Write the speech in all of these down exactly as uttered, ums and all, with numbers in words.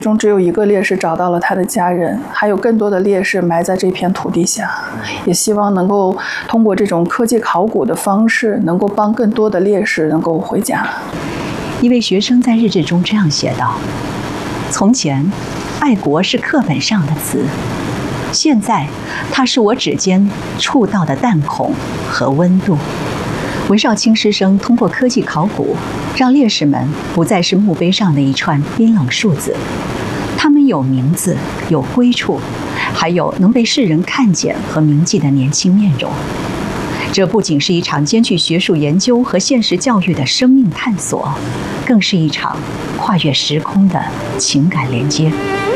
中只有一个烈士找到了他的家人，还有更多的烈士埋在这片土地下，也希望能够通过这种科技考古的方式，能够帮更多的烈士能够回家。 一位学生在日志中这样写道：从前，爱国是课本上的词，现在它是我指尖触到的弹孔和温度。文少卿师生通过科技考古，让烈士们不再是墓碑上的一串冰冷数字，他们有名字，有归处，还有能被世人看见和铭记的年轻面容。这不仅是一场兼具学术研究和现实教育的生命探索，更是一场跨越时空的情感连接。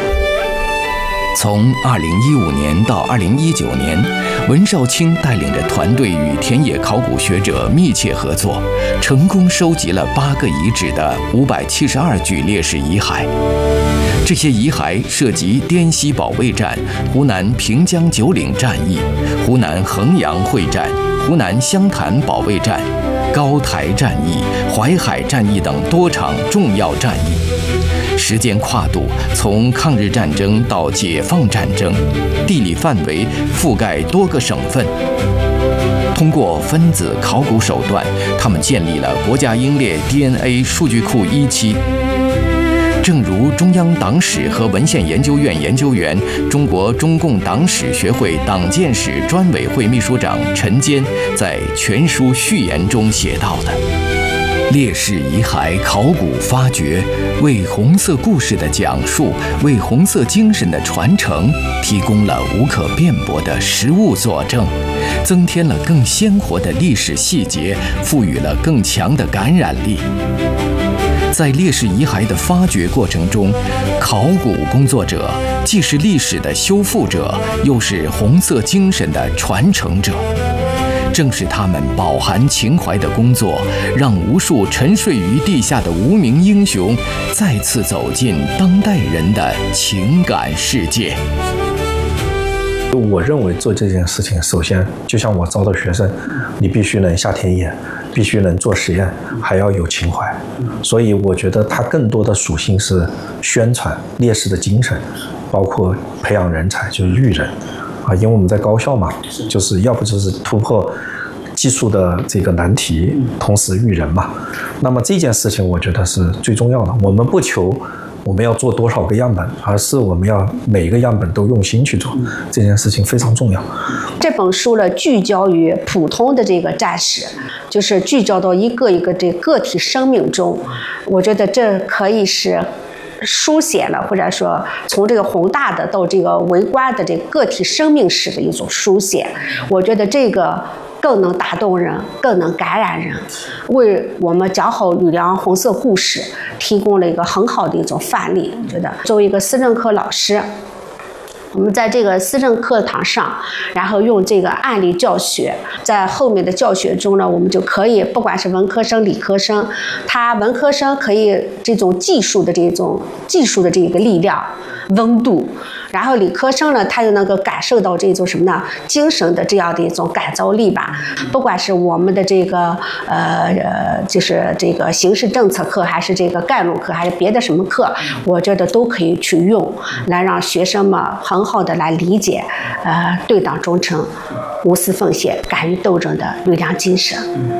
从二零一五年到二零一九年，文少卿带领着团队与田野考古学者密切合作，成功收集了八个遗址的五百七十二具烈士遗骸。这些遗骸涉及滇西保卫战、湖南平江九岭战役、湖南衡阳会战、湖南湘潭保卫战、高台战役、淮海战役等多场重要战役。时间跨度从抗日战争到解放战争，地理范围覆盖多个省份。通过分子考古手段，他们建立了国家英烈 D N A 数据库一期。正如中央党史和文献研究院研究员、中国中共党史学会党建史专委会秘书长陈坚在全书序言中写到的：烈士遗骸考古发掘，为红色故事的讲述，为红色精神的传承提供了无可辩驳的实物佐证，增添了更鲜活的历史细节，赋予了更强的感染力。在烈士遗骸的发掘过程中，考古工作者既是历史的修复者，又是红色精神的传承者。正是他们饱含情怀的工作，让无数沉睡于地下的无名英雄再次走进当代人的情感世界。 我认为做这件事情，首先就像我招的学生，你必须能下田野，必须能做实验，还要有情怀。所以我觉得它更多的属性是宣传烈士的精神，包括培养人才，就是育人啊。因为我们在高校嘛，就是要不就是突破技术的这个难题，同时育人嘛。那么这件事情我觉得是最重要的。我们不求我们要做多少个样本，而是我们要每一个样本都用心去做，这件事情非常重要。 这本书呢，聚焦于普通的这个战士，就是聚焦到一个一个这个体生命中。我觉得这可以是书写了，或者说从这个宏大的到这个微观的这个个体生命史的一种书写。我觉得这个更能打动人，更能感染人，为我们讲好吕梁红色故事提供了一个很好的一种范例。我觉得作为一个思政课老师，我们在这个思政课堂上，然后用这个案例教学，在后面的教学中呢，我们就可以不管是文科生、理科生，他文科生可以这种技术的这种技术的这个力量、温度。然后理科生呢，他就能够感受到这种什么呢？精神的这样的一种感召力吧。不管是我们的这个呃呃，就是这个形势政策课，还是这个概论课，还是别的什么课，我觉得都可以去用，来让学生们很好的来理解，呃，对党忠诚、无私奉献、敢于斗争的吕梁精神。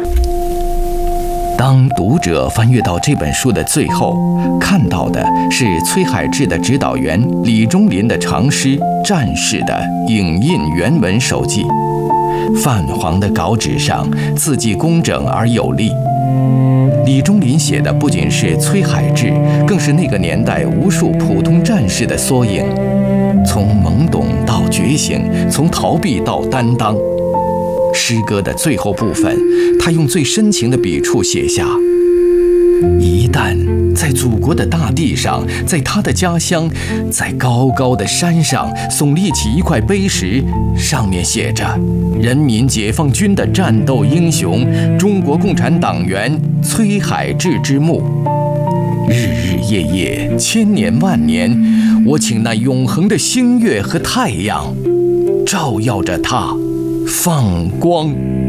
当读者翻阅到这本书的最后，看到的是崔海志的指导员李忠林的长诗《战士》的影印原文手记。泛黄的稿纸上，字迹工整而有力。李忠林写的不仅是崔海志，更是那个年代无数普通战士的缩影，从懵懂到觉醒，从逃避到担当。诗歌的最后部分，他用最深情的笔触写下：一旦在祖国的大地上，在他的家乡，在高高的山上耸立起一块碑石，上面写着人民解放军的战斗英雄，中国共产党员崔海志之墓。日日夜夜，千年万年，我请那永恒的星月和太阳照耀着他放光。